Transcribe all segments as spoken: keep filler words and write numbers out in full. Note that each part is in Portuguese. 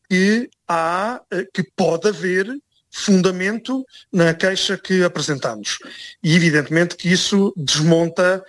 que há, que pode haver fundamento na queixa que apresentamos. E evidentemente que isso desmonta,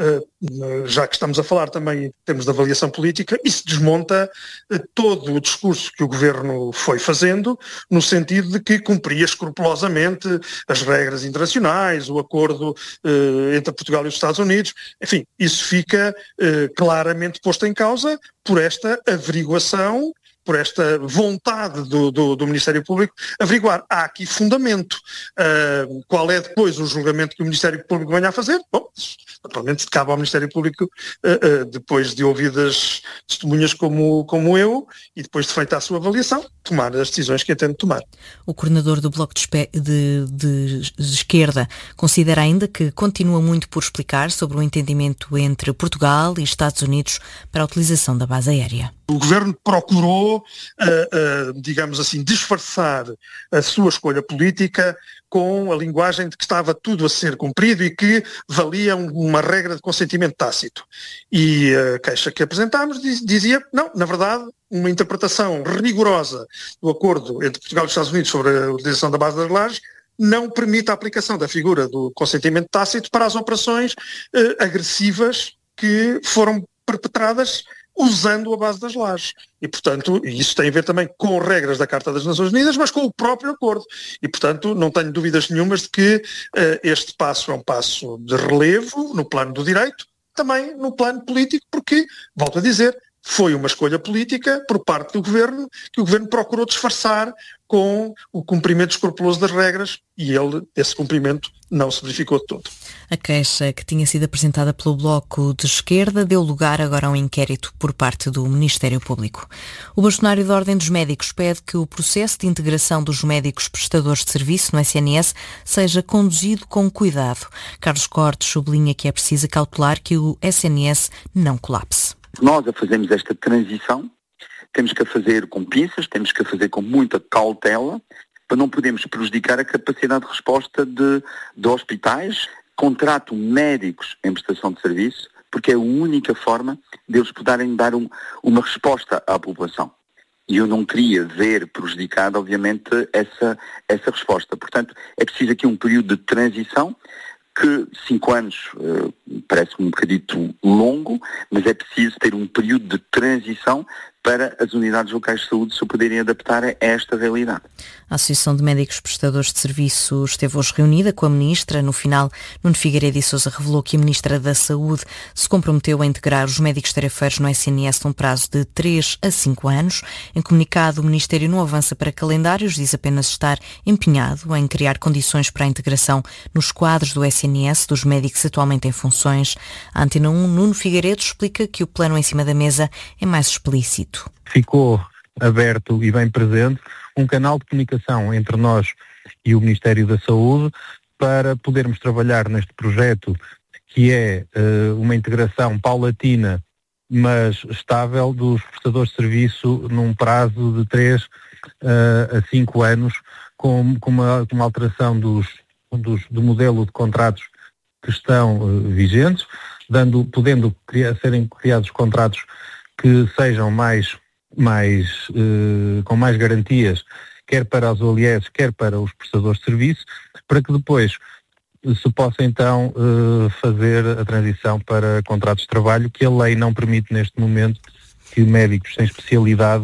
já que estamos a falar também em termos de avaliação política, isso desmonta todo o discurso que o Governo foi fazendo, no sentido de que cumpria escrupulosamente as regras internacionais, o acordo entre Portugal e os Estados Unidos. Enfim, isso fica claramente posto em causa por esta averiguação, por esta vontade do, do, do Ministério Público averiguar. Há aqui fundamento. Uh, qual é depois o julgamento que o Ministério Público venha a fazer? Bom, naturalmente cabe ao Ministério Público, uh, uh, depois de ouvidas testemunhas como, como eu, e depois de feita a sua avaliação, tomar as decisões que entende tomar. O coordenador do Bloco de, Espe- de, de, de Esquerda considera ainda que continua muito por explicar sobre o entendimento entre Portugal e Estados Unidos para a utilização da base aérea. O Governo procurou, uh, uh, digamos assim, disfarçar a sua escolha política com a linguagem de que estava tudo a ser cumprido e que valia um, uma regra de consentimento tácito. E a queixa que apresentámos diz, dizia, não, na verdade, uma interpretação rigorosa do acordo entre Portugal e os Estados Unidos sobre a utilização da base das lajes não permite a aplicação da figura do consentimento tácito para as operações uh, agressivas que foram perpetradas usando a base das lajes. E, portanto, isso tem a ver também com regras da Carta das Nações Unidas, mas com o próprio acordo. E, portanto, não tenho dúvidas nenhumas de que uh, este passo é um passo de relevo no plano do direito, também no plano político, porque, volto a dizer, foi uma escolha política por parte do Governo, que o Governo procurou disfarçar com o cumprimento escrupuloso das regras, e ele, esse cumprimento não se verificou de todo. A queixa que tinha sido apresentada pelo Bloco de Esquerda deu lugar agora a um inquérito por parte do Ministério Público. O bastonário da Ordem dos Médicos pede que o processo de integração dos médicos prestadores de serviço no S N S seja conduzido com cuidado. Carlos Cortes sublinha que é preciso cautelar que o S N S não colapse. Nós a fazemos esta transição, temos que a fazer com pinças, temos que a fazer com muita cautela, para não podermos prejudicar a capacidade de resposta de, de hospitais. Contratam médicos em prestação de serviço, porque é a única forma de eles poderem dar um, uma resposta à população. E eu não queria ver prejudicada, obviamente, essa, essa resposta. Portanto, é preciso aqui um período de transição, que cinco anos uh, parece-me um bocadito longo, mas é preciso ter um período de transição para as unidades locais de saúde se poderem adaptar a esta realidade. A Associação de Médicos Prestadores de Serviço esteve hoje reunida com a Ministra. No final, Nuno Figueiredo e Sousa revelou que a Ministra da Saúde se comprometeu a integrar os médicos tarefeiros no S N S num prazo de três a cinco anos. Em comunicado, o Ministério não avança para calendários, diz apenas estar empenhado em criar condições para a integração nos quadros do S N S dos médicos atualmente em funções. A Antena um, Nuno Figueiredo, explica que o plano em cima da mesa é mais explícito. Ficou aberto e bem presente um canal de comunicação entre nós e o Ministério da Saúde para podermos trabalhar neste projeto que é uh, uma integração paulatina, mas estável, dos prestadores de serviço num prazo de três uh, a cinco anos, com, com, uma, com uma alteração dos, dos, do modelo de contratos que estão uh, vigentes, dando, podendo criar, serem criados contratos que sejam mais, mais, eh, com mais garantias, quer para os O L S, quer para os prestadores de serviço, para que depois se possa então eh, fazer a transição para contratos de trabalho, que a lei não permite neste momento que médicos sem especialidade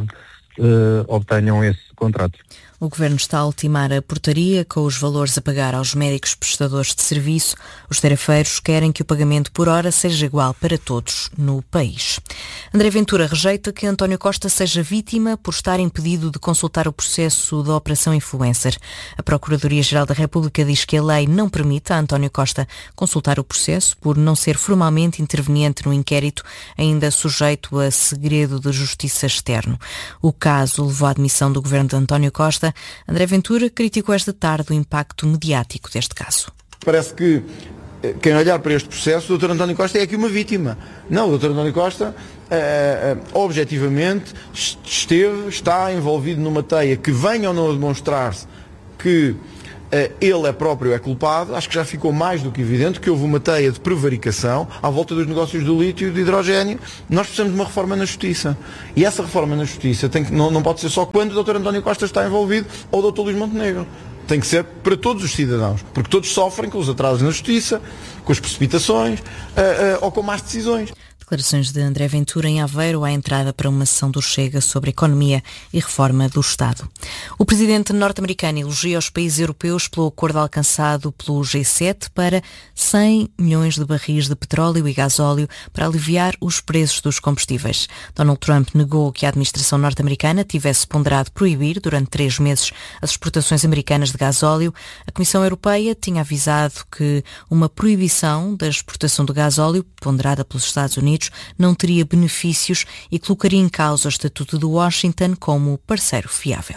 eh, obtenham esse contrato. O Governo está a ultimar a portaria com os valores a pagar aos médicos prestadores de serviço. Os tarefeiros querem que o pagamento por hora seja igual para todos no país. André Ventura rejeita que António Costa seja vítima por estar impedido de consultar o processo da Operação Influencer. A Procuradoria-Geral da República diz que a lei não permite a António Costa consultar o processo por não ser formalmente interveniente no inquérito, ainda sujeito a segredo de justiça externo. O caso levou à admissão do governo de António Costa. André Ventura criticou esta tarde o impacto mediático deste caso. Parece que quem olhar para este processo, o doutor António Costa é aqui uma vítima. Não, o doutor António Costa, eh, objetivamente, esteve, está envolvido numa teia que venha ou não a demonstrar-se que ele é próprio é culpado, acho que já ficou mais do que evidente que houve uma teia de prevaricação à volta dos negócios do lítio e do hidrogénio. Nós precisamos de uma reforma na Justiça. E essa reforma na Justiça tem que, não, não pode ser só quando o doutor António Costa está envolvido ou o doutor Luís Montenegro. Tem que ser para todos os cidadãos, porque todos sofrem com os atrasos na Justiça, com as precipitações uh, uh, ou com más decisões. Declarações de André Ventura em Aveiro à entrada para uma sessão do Chega sobre economia e reforma do Estado. O presidente norte-americano elogia os países europeus pelo acordo alcançado pelo G sete para cem milhões de barris de petróleo e gasóleo para aliviar os preços dos combustíveis. Donald Trump negou que a administração norte-americana tivesse ponderado proibir durante três meses as exportações americanas de gasóleo. A Comissão Europeia tinha avisado que uma proibição da exportação de gasóleo, ponderada pelos Estados Unidos, não teria benefícios e colocaria em causa o estatuto de Washington como parceiro fiável.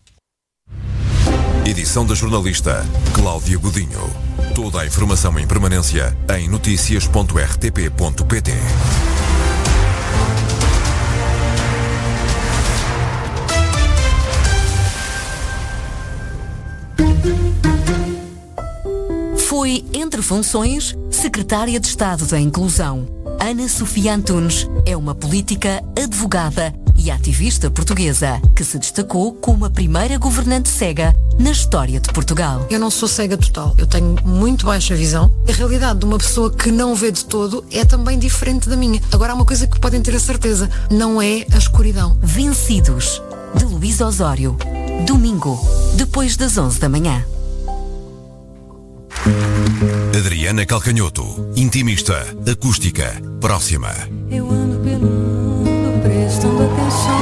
Edição da jornalista Cláudia Godinho. Toda a informação em permanência em notícias ponto r t p ponto p t. Foi, entre funções, Secretária de Estado da Inclusão. Ana Sofia Antunes é uma política, advogada e ativista portuguesa que se destacou como a primeira governante cega na história de Portugal. Eu não sou cega total, eu tenho muito baixa visão. A realidade de uma pessoa que não vê de todo é também diferente da minha. Agora há uma coisa que podem ter a certeza, não é a escuridão. Vencidos, de Luís Osório. Domingo, depois das onze da manhã. Adriana Calcanhoto, intimista, acústica, próxima. Eu ando pelo mundo prestando atenção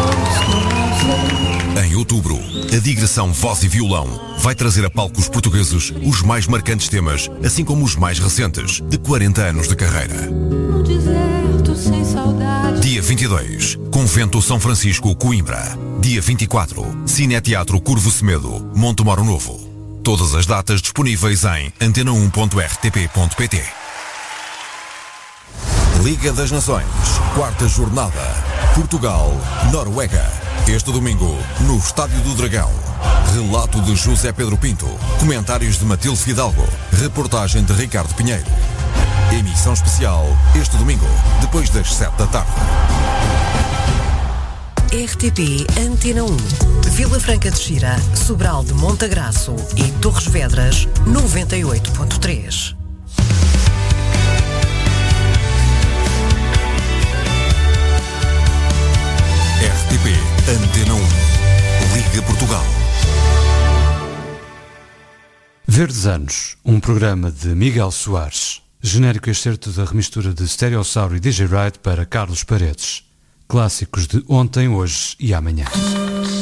em todos. Em outubro, a digressão Voz e Violão vai trazer a palcos portugueses os mais marcantes temas, assim como os mais recentes, de quarenta anos de carreira. No deserto sem saudade. Dia vinte e dois, Convento São Francisco, Coimbra. Dia vinte e quatro, Cineteatro Curvo Semedo, Montemoro Novo. Todas as datas disponíveis em antena um ponto r t p ponto p t. Liga das Nações, quarta jornada. Portugal, Noruega. Este domingo, no Estádio do Dragão. Relato de José Pedro Pinto. Comentários de Matilde Fidalgo. Reportagem de Ricardo Pinheiro. Emissão especial este domingo, depois das sete da tarde. R T P Antena um, Vila Franca de Xira, Sobral de Montagraço e Torres Vedras, noventa e oito ponto três. R T P Antena um, Liga Portugal. Verdes Anos, um programa de Miguel Soares. Genérico excerto da remistura de Stereossauro e D J Wright para Carlos Paredes. Clássicos de ontem, hoje e amanhã.